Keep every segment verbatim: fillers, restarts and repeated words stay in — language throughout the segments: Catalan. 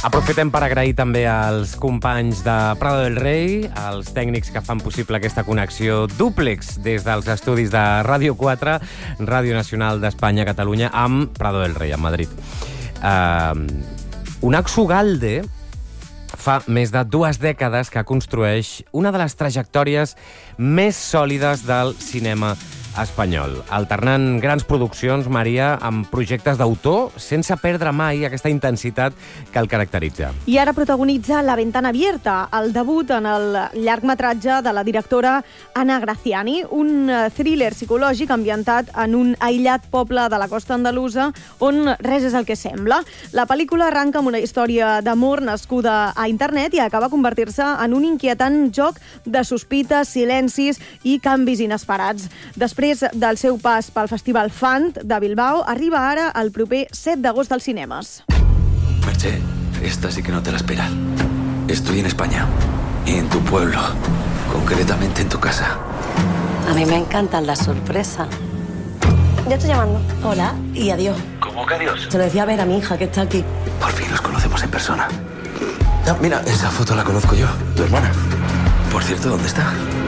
Aprofitem per agrair també als companys de Prado del Rey, als tècnics que fan possible aquesta connexió dúplex des dels estudis de Ràdio quatre, Ràdio Nacional d'Espanya, Catalunya, amb Prado del Rey, a Madrid. Uh, Unax Ugalde fa més de dues dècades que construeix una de les trajectòries més sòlides del cinema espanyol, alternant grans produccions, Maria, amb projectes d'autor, sense perdre mai aquesta intensitat que el caracteritza. I ara protagonitza La ventana abierta, el debut en el llargmetratge de la directora Ana Graciani, un thriller psicològic ambientat en un aïllat poble de la costa andalusa on res és el que sembla. La pel·lícula arranca amb una història d'amor nascuda a internet i acaba convertir-se en un inquietant joc de sospites, silencis i canvis inesperats. Després Després del seu pas pel Festival Fant de Bilbao, arriba ara el proper set d'agost als cinemes. Merche, esta sí que no te la esperas. Estoy en España, y en tu pueblo, concretamente en tu casa. A mí me encantan las sorpresas. Ya estoy llamando. Hola y adiós. ¿Cómo que adiós? Se lo decía a ver a mi hija que está aquí. Por fin nos conocemos en persona. Ah, mira, esa foto la conozco yo, tu hermana. Por cierto, ¿dónde está?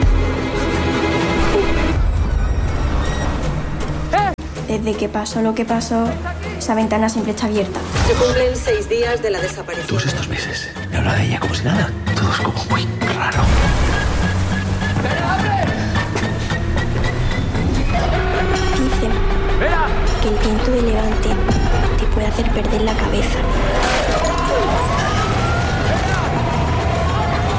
Desde que pasó lo que pasó, esa ventana siempre está abierta. Se cumplen seis días de la desaparición. Todos estos meses me habla de ella como si nada. Todo es como muy raro. Dicen que el viento de levante te puede hacer perder la cabeza.